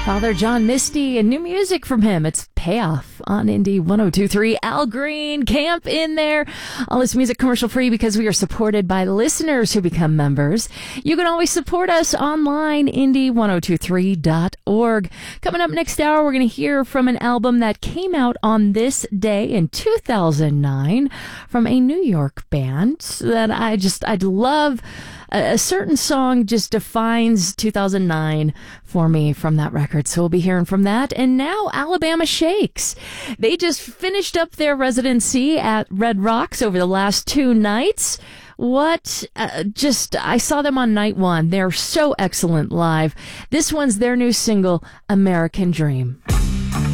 Father John Misty and new music from him. It's Payoff on Indie 102.3. Al Green, Camp in there. All this music commercial free because we are supported by listeners who become members. You can always support us online, indie1023.org. Coming up next hour, we're going to hear from an album that came out on this day in 2009 from a New York band that I'd love. A certain song just defines 2009 for me from that record. So we'll be hearing from that. And now Alabama Shakes. They just finished up their residency at Red Rocks over the last 2 nights. I saw them on night 1. They're so excellent live. This one's their new single, American Dream.